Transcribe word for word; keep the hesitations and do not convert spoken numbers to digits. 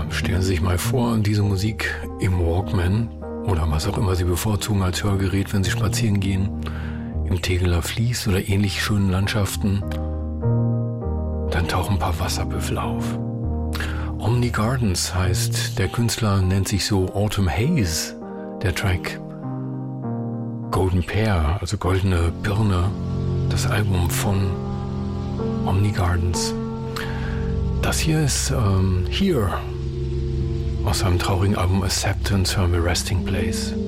stellen Sie sich mal vor, diese Musik im Walkman oder was auch immer Sie bevorzugen als Hörgerät, wenn Sie spazieren gehen, im Tegeler Fließ oder ähnlich schönen Landschaften. Dann tauchen ein paar Wasserbüffel auf. Omni Gardens heißt, der Künstler nennt sich so Autumn Haze, der Track. Golden Pear, also goldene Birne, das Album von Omni Gardens. Das hier ist ähm, Here aus seinem traurigen Album Acceptance, Her Resting Place.